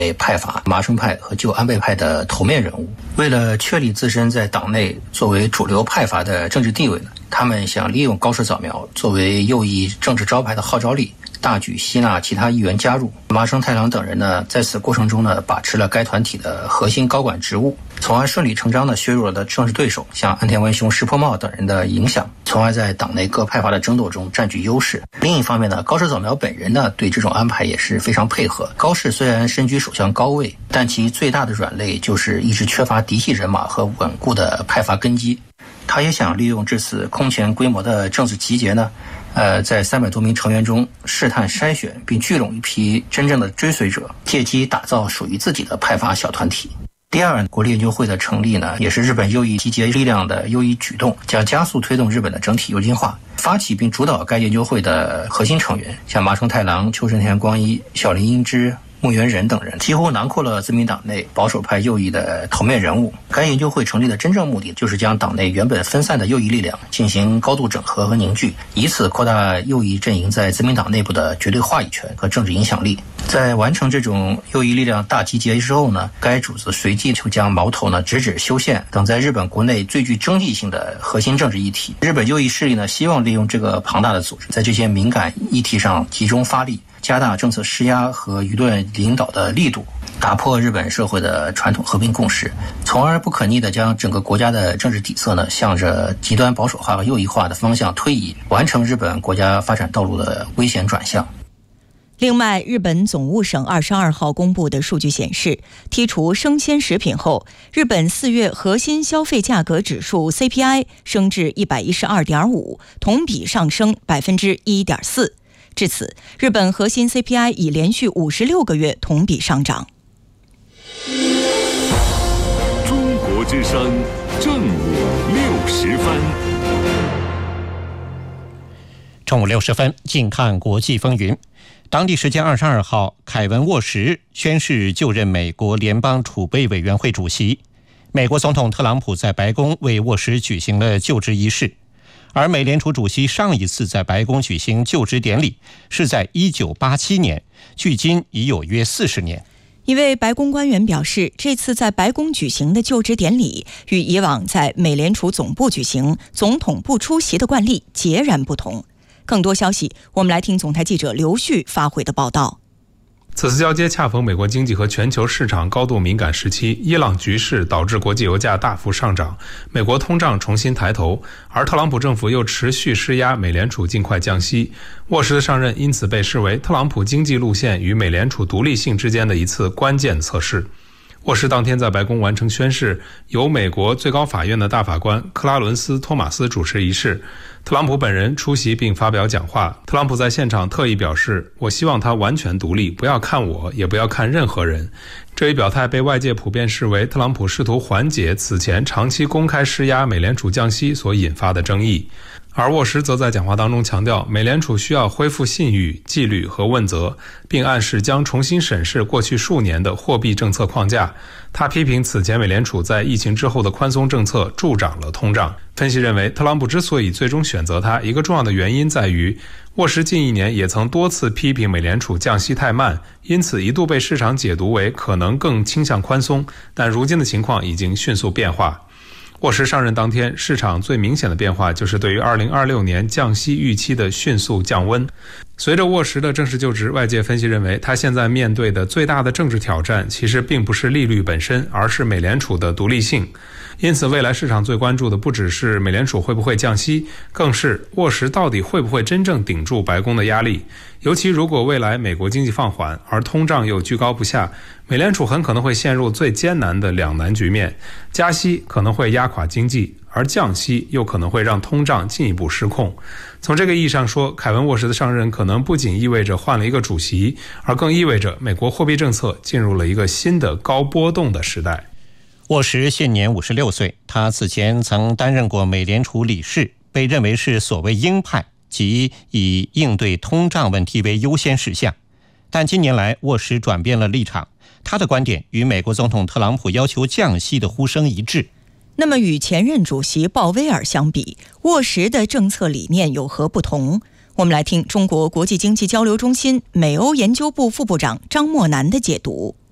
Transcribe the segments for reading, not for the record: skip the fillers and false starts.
派阀麻生派和旧安倍派的头面人物。为了确立自身在党内作为主流派阀的政治地位呢，他们想利用高市早苗作为右翼政治招牌的号召力，大举吸纳其他议员加入。麻生太郎等人呢，在此过程中呢，把持了该团体的核心高管职务，从而顺理成章地削弱了政治对手像安田文雄、石破茂等人的影响，从而在党内各派阀的争斗中占据优势。另一方面呢，高市早苗本人呢，对这种安排也是非常配合。高市虽然身居首相高位，但其最大的软肋就是一直缺乏嫡系人马和稳固的派阀根基。他也想利用这次空前规模的政治集结呢，在300多名成员中试探筛选并聚拢一批真正的追随者，借机打造属于自己的派阀小团体。第二，国立研究会的成立呢，也是日本右翼集结力量的右翼举动，将加速推动日本的整体右倾化。发起并主导该研究会的核心成员，像麻生太郎、秋生田光一、小林英之、木原忍等人，几乎囊括了自民党内保守派右翼的头面人物。该研究会成立的真正目的，就是将党内原本分散的右翼力量进行高度整合和凝聚，以此扩大右翼阵营在自民党内部的绝对话语权和政治影响力。在完成这种右翼力量大集结之后呢，该组织随即就将矛头呢直指修宪等在日本国内最具争议性的核心政治议题。日本右翼势力呢，希望利用这个庞大的组织，在这些敏感议题上集中发力，加大政策施压和舆论领导的力度，打破日本社会的传统和平共识，从而不可逆地将整个国家的政治底色呢，向着极端保守化和右翼化的方向推移，完成日本国家发展道路的危险转向。 另外，日本总务省22号公布的数据显示，剔除生鲜食品后，日本4月核心消费价格指数 CPI 升至 112.5%， 同比上升 1.4%。至此，日本核心 CPI 已连续56个月同比上涨。 中国之声正午60分。 中午60分，近看国际风云。当地时间22号，凯文·沃什宣誓就任美国联邦储备委员会主席。美国总统特朗普在白宫为沃什举行了就职仪式。而美联储主席上一次在白宫举行就职典礼是在1987年，距今已有约40年。 一位白宫官员表示，这次在白宫举行的就职典礼与以往在美联储总部举行、总统不出席的惯例截然不同。更多消息，我们来听总台记者刘旭发回的报道。 此次交接恰逢美国经济和全球市场高度敏感时期，伊朗局势导致国际油价大幅上涨，美国通胀重新抬头，而特朗普政府又持续施压美联储尽快降息。沃什的上任因此被视为特朗普经济路线与美联储独立性之间的一次关键测试。沃什当天在白宫完成宣誓，由美国最高法院的大法官克拉伦斯·托马斯主持仪式。特朗普本人出席并发表讲话。特朗普在现场特意表示，我希望他完全独立，不要看我，也不要看任何人。这一表态被外界普遍视为特朗普试图缓解此前长期公开施压美联储降息所引发的争议。而沃什则在讲话当中强调，美联储需要恢复信誉、纪律和问责，并暗示将重新审视过去数年的货币政策框架。他批评此前美联储在疫情之后的宽松政策助长了通胀。分析认为，特朗普之所以最终选择他，一个重要的原因在于，沃什近1年也曾多次批评美联储降息太慢，因此一度被市场解读为可能更倾向宽松，但如今的情况已经迅速变化。沃什上任当天，市场最明显的变化就是对于2026年降息预期的迅速降温。随着沃什的正式就职，外界分析认为，他现在面对的最大的政治挑战其实并不是利率本身，而是美联储的独立性。因此，未来市场最关注的不只是美联储会不会降息，更是沃什到底会不会真正顶住白宫的压力。尤其如果未来美国经济放缓，而通胀又居高不下，美联储很可能会陷入最艰难的两难局面。加息可能会压垮经济，而降息又可能会让通胀进一步失控。从这个意义上说，凯文·沃什的上任可能不仅意味着换了一个主席，而更意味着美国货币政策进入了一个新的高波动的时代。 沃什现年56岁，他此前曾担任过美联储理事，被认为是所谓鹰派，即以应对通胀问题为优先事项。但近年来，沃什转变了立场，他的观点与美国总统特朗普要求降息的呼声一致。 那么与前任主席鲍威尔相比，沃什的政策理念有何不同？我们来听中国国际经济交流中心美欧研究部副部长张默南的解读。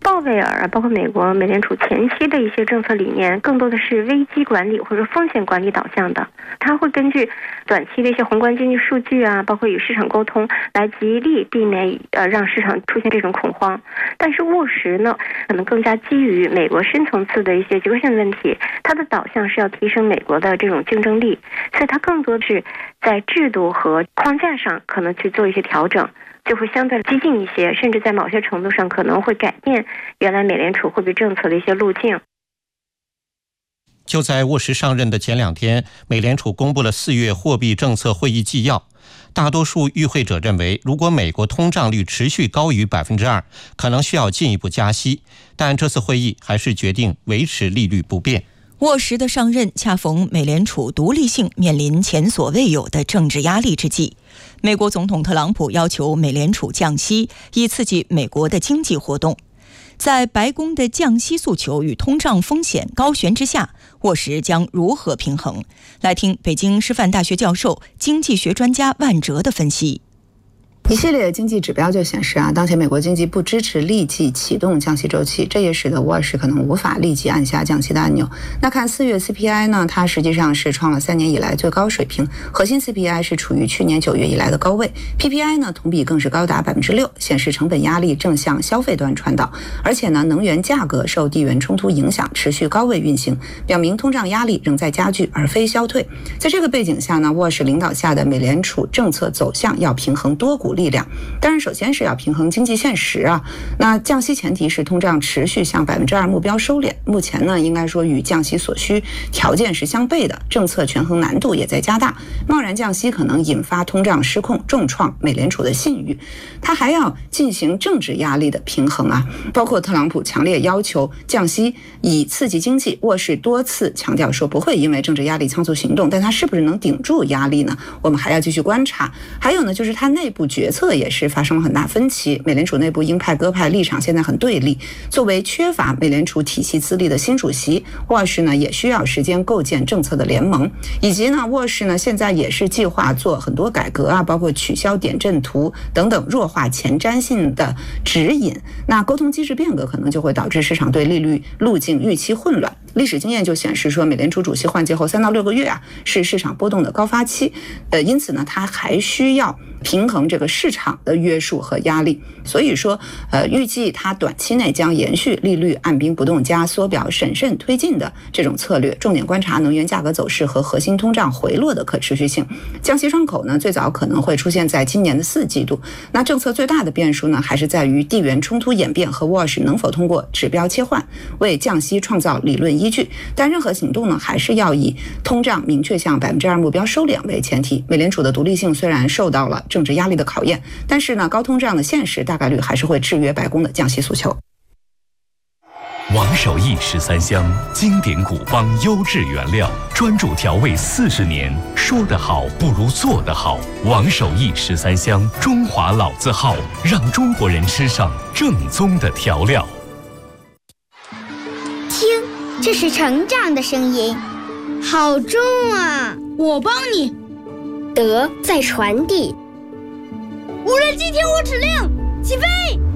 鲍威尔包括美国美联储前期的一些政策理念，更多的是危机管理或者风险管理导向的。它会根据短期的一些宏观经济数据啊，包括与市场沟通，来极力避免让市场出现这种恐慌。但是沃什呢，可能更加基于美国深层次的一些结构性问题，它的导向是要提升美国的这种竞争力，所以它更多是在制度和框架上可能去做一些调整，就会相对激进一些，甚至在某些程度上可能会改变原来美联储货币政策的一些路径。 就在沃什上任的前2天，美联储公布了4月货币政策会议纪要。大多数与会者认为，如果美国通胀率持续高于 2%， 可能需要进一步加息，但这次会议还是决定维持利率不变。 沃什的上任恰逢美联储独立性面临前所未有的政治压力之际，美国总统特朗普要求美联储降息，以刺激美国的经济活动。在白宫的降息诉求与通胀风险高悬之下，沃什将如何平衡？来听北京师范大学教授、经济学专家万哲的分析。 一系列经济指标就显示当前美国经济不支持立即启动降息周期，这也使得沃什可能无法立即按下降息的按钮。那看4月 CPI 呢，它实际上是创了3年以来最高水平，核心 CPI 是处于去年9月以来的高位， PPI 呢同比更是高达 6%， 显示成本压力正向消费端传导，而且呢能源价格受地缘冲突影响持续高位运行，表明通胀压力仍在加剧而非消退。在这个背景下呢，沃什领导下的美联储政策走向要平衡多股力量，当然首先是要平衡经济现实那降息前提是通胀持续向 2% 目标收敛，目前呢应该说与降息所需条件是相悖的，政策权衡难度也在加大，贸然降息可能引发通胀失控，重创美联储的信誉。它还要进行政治压力的平衡包括特朗普强烈要求降息以刺激经济，沃什多次强调说不会因为政治压力仓促行动，但它是不是能顶住压力呢？我们还要继续观察。还有呢，就是它内部决策也是发生了很大分歧，美联储内部鹰派鸽派立场现在很对立。作为缺乏美联储体系资历的新主席，沃什呢也需要时间构建政策的联盟，以及呢沃什呢现在也是计划做很多改革包括取消点阵图等等，弱化前瞻性的指引。那沟通机制变革可能就会导致市场对利率路径预期混乱。历史经验就显示说，美联储主席换届后3到6个月是市场波动的高发期，因此呢，它还需要平衡这个市场的约束和压力。所以说，预计它短期内将延续利率按兵不动加缩表审慎推进的这种策略，重点观察能源价格走势和核心通胀回落的可持续性。降息窗口呢，最早可能会出现在今年的4季度。那政策最大的变数呢，还是在于地缘冲突演变和沃什能否通过指标切换为降息创造理论依据。但任何行动呢，还是要以通胀明确向 2% 目标收敛为前提。美联储的独立性虽然受到了政治压力的考验，但是呢，高通胀的现实大概率还是会制约白宫的降息诉求。 王守义13香，经典古方优质原料，专注调味40年，说得好不如做得好。王守义13香，中华老字号，让中国人吃上正宗的调料。 听，这是成长的声音，好重啊！ 我帮你。 德在传递。 无人机听我指令，起飞。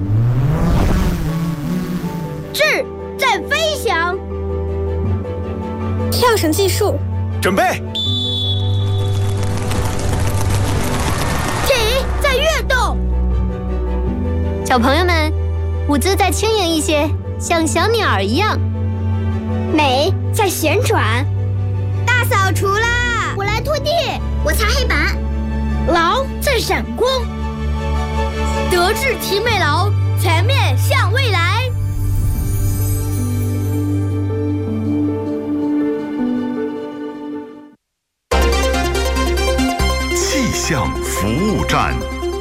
智在飞翔。 跳绳技术， 准备。 体在跃动。 小朋友们，舞姿再轻盈一些，像小鸟一样。 美在旋转。 大扫除啦！ 我来拖地，我擦黑板。 劳在闪光。德智体美劳，全面向未来。 气象服务站。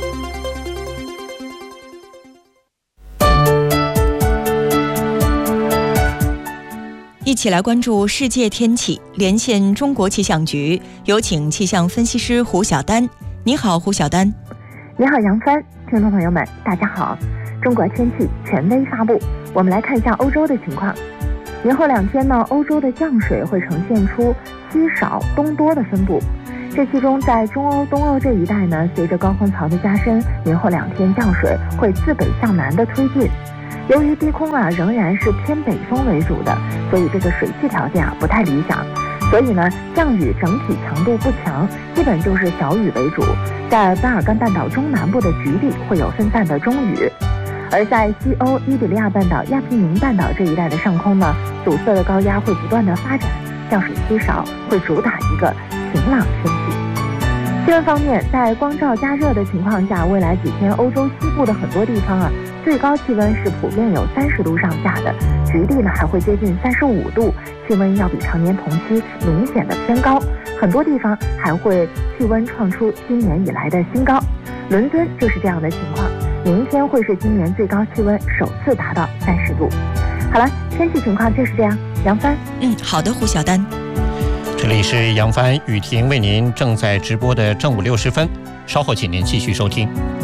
一起来关注世界天气，连线中国气象局，有请气象分析师胡晓丹。你好，胡晓丹。 你好，杨帆。听众朋友们，大家好。中国天气权威发布，我们来看一下欧洲的情况。年后2天呢，欧洲的降水会呈现出西少东多的分布。这其中，在中欧、东欧这一带呢，随着高空槽的加深，年后2天降水会自北向南的推进。 由于低空仍然是偏北风为主的，所以这个水汽条件不太理想。所以呢，降雨整体强度不强，基本就是小雨为主。在巴尔干半岛中南部的局地会有分散的中雨，而在西欧伊比利亚半岛、亚平宁半岛这一带的上空呢，阻塞的高压会不断的发展，降水稀少，会主打一个晴朗天气。气温方面，在光照加热的情况下，未来几天欧洲西部的很多地方最高气温是普遍有30度上下的，局地呢还会接近35度，气温要比常年同期明显的偏高，很多地方还会气温创出今年以来的新高。伦敦就是这样的情况，明天会是今年最高气温首次达到30度。好了，天气情况就是这样。杨帆， 好的，胡小丹。 这里是杨帆雨婷为您正在直播的正午60分，稍后请您继续收听。